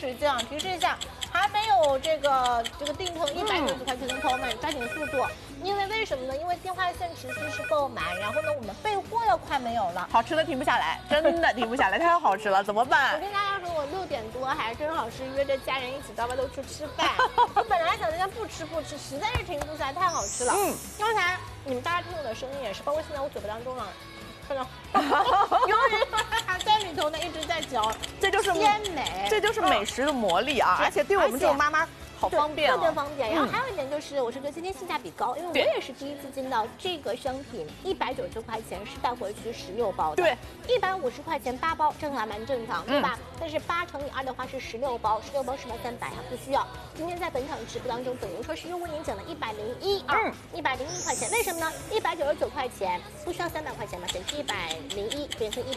时间啊，提示一下，还没有这个订成199块钱的朋友们，抓紧速度。因为什么呢？因为电话线持续是购买，然后呢，我们备货要快没有了， 好吃的停不下来，真的停不下来，太好吃了，怎么我办？ 跟大家说，我6点多还正好是约着家人一起到外头去吃饭。我本来想人家不吃，实在是停不下来，太好吃了。刚才你们大家听我的声音也是，包括现在我嘴巴当中啊，看到有人还在里头呢，一直在嚼， 这就是鲜美， 这就是美食的魔力啊！而且对我们这种妈妈。好方便、 特别方便。然后还有一点就是，我是觉得今天性价比高，因为我也是第一次见到这个商品，199块钱是带回去16包的。 对 ，150块钱8包，这个还蛮正常，对吧？但是8乘以2的话是16包，16包是不是300啊？不需要。今天在本场直播当中，等于说是又为您减了101啊，101块钱。为什么呢？199块钱不需要300块钱嘛，减去101变成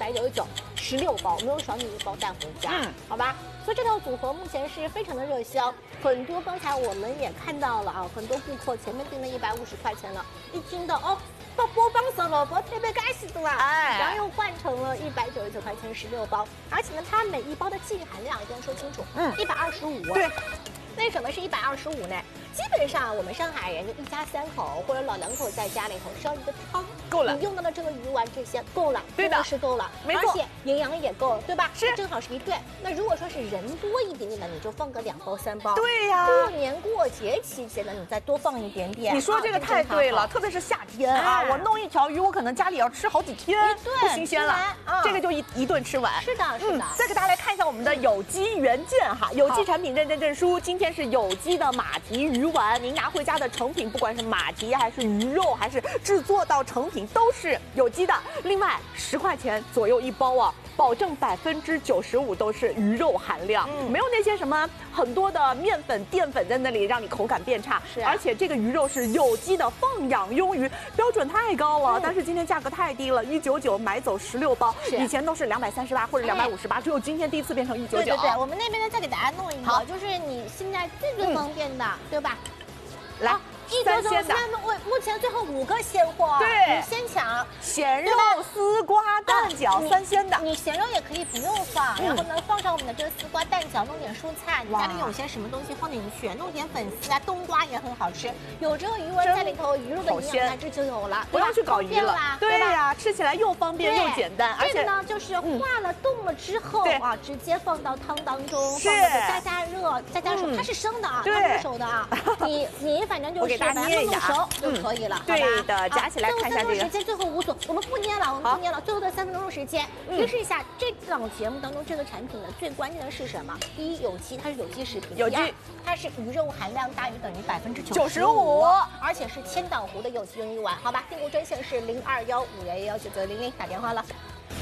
199，16包，没有少你1包带回家，好吧？所以这套组合目前是非常的热销，很多刚才我们也看到了啊，很多顾客前面订了150块钱了，一听到哦，到播帮手了，我特别开心的啦，然后又换成了199块钱16包，而且呢，它每一包的净含量一定要说清楚，125， 对， 为什么是125呢？基本上我们上海人就一家3口或者老2口在家里头烧一个汤够了， 你用到的这个鱼丸这些够了， 对的， 是够了， 没错， 而且营养也够了，对吧？ 是， 正好是一对。那如果说是人多一点点的，你就放个2包3包。 对呀， 过年过节期间呢，你再多放一点点。 你说这个太对了，特别是夏天啊，我弄一条鱼，我可能家里要吃好几天，不新鲜了，这个就一顿吃完。 是的，是的。 再给大家来看一下我们的有机原件哈，有机产品认证证书，今天是有机的马蹄鱼丸，您拿回家的成品，不管是马蹄还是鱼肉，还是制作到成品，都是有机的。另外10块钱左右1包啊，保证95%都是鱼肉含量，没有那些什么很多的面粉、淀粉在那里让你口感变差。 是， 而且这个鱼肉是有机的放养用鱼，标准太高了。但是今天价格太低了，199买走16包，以前都是238或者258，只有今天第一次变成199。 对，我们那边呢再给大家弄一个，就是你现在最方便的，对吧？ 来。 199现在目前最后5个鲜货， 对， 你先抢咸肉、丝瓜、蛋饺3鲜的。 你咸肉也可以不用放，然后呢放上我们的这个丝瓜蛋饺，弄点蔬菜，你家里有些什么东西放进去，弄点粉丝啊、冬瓜也很好吃。有这个鱼丸在里头，鱼肉的营养价值就有了， 不用去搞鱼了。对呀，吃起来又方便又简单，而且呢就是化了冻了之后啊，直接放到汤当中， 是加热，再加熟，它是生的啊，它不是熟的啊。你反正就是。 大家捏一下熟就可以了， 对的，夹起来看一下这个。 时间最后5组，我们不捏了，最后的3分钟时间，提示一下，这档节目当中这个产品呢，最关键的是什么？第一，有机，它是有机食品；第二，它是鱼肉含量大于等于95%，而且是千岛湖的有机用鱼丸，好吧？订购专线是0215119900，打电话了。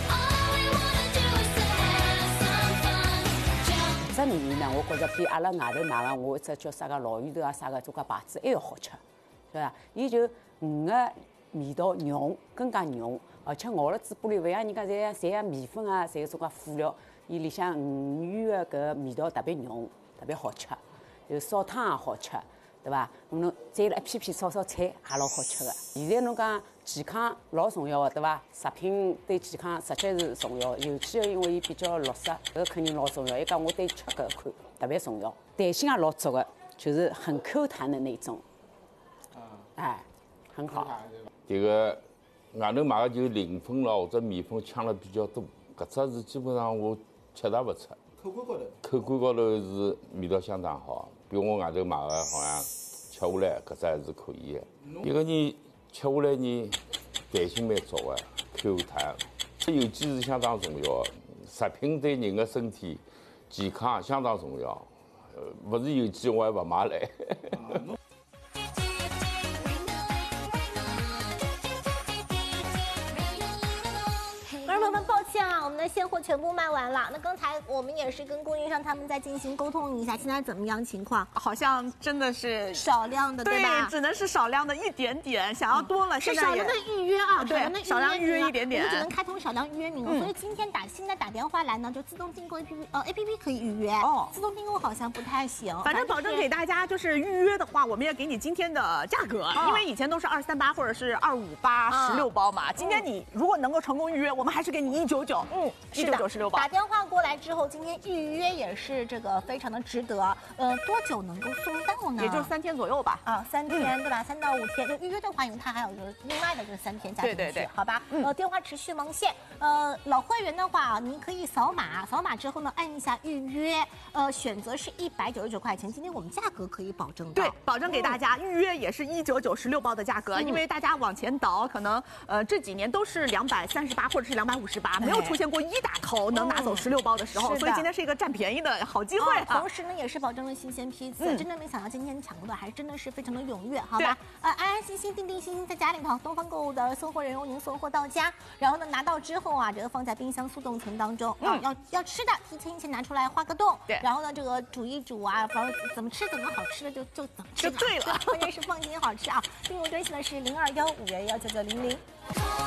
这里面呢，我觉着比阿拉外头买个我这叫啥个老鱼头啊啥个做个牌子还要好吃，是吧？伊就鱼个味道浓，更加浓，而且熬了嘴巴里勿像人家侪像米粉啊，侪有种个辅料，伊里向鱼的搿味道特别浓，特别好吃，有烧汤也好吃，对伐？侬再来一片片烧菜也老好吃的。现在侬讲健康老重要的，对伐？食品对健康实在是重要，尤其因为伊比较绿色，搿肯定老重要。伊讲我对吃搿块特别重要，弹性也老足的，就是很 Q 弹的那种。哎，很好。 这个外头买的就磷粉了或者米粉呛了比较多，搿只是基本上我吃也勿出。口感高头是味道相当好，比我外头买的好像吃下来搿只还是可以的。一个人吃下来呢，弹性蛮足的，口弹。有机是相当重要的，食品对人的身体健康相当重要。勿是有机我还勿买来。 我们的现货全部卖完了。那刚才我们也是跟供应商他们在进行沟通一下，现在怎么样情况？ 好像真的是少量的，对吧？ 只能是少量的一点点，想要多了， 是少量的预约啊， 对，少量预约一点点， 我们只能开通少量预约名额。所以今天现在打电话来呢，就自动订购 APP 可以预约哦，自动订购好像不太行。 反正保证给大家就是预约的话，我们也给你今天的价格，因为以前都是238或者是25816包嘛，今天你如果能够成功预约，我们还是给你199。 1996包。 打电话过来之后，今天预约也是这个非常的值得。多久能够送到呢？ 也就是3天左右吧。 啊，3天对吧？3到5天。就预约的话，因为它还有就是另外的就是3天加进去，好吧？电话持续忙线。老会员的话，您可以扫码之后呢，按一下预约，选择是199块钱。今天我们价格可以保证到， 对，保证给大家。预约也是1996包的价格，因为大家往前倒，可能这几年都是238或者是258，没有出现过一打头能拿走16包的时候，所以今天是一个占便宜的好机会。 同时呢，也是保证了新鲜批次，真的没想到今天抢购的还真的是非常的踊跃，好吧？安安心心、定定心心在家里头，东方购物的送货人由您送货到家，然后呢拿到之后啊，这个放在冰箱速冻层当中，要吃的提前一天拿出来画个洞，然后呢这个煮一煮啊，反正怎么吃怎么好吃的就怎么吃， 就对了， 关键是放心好吃啊。订购专线呢是0215119900。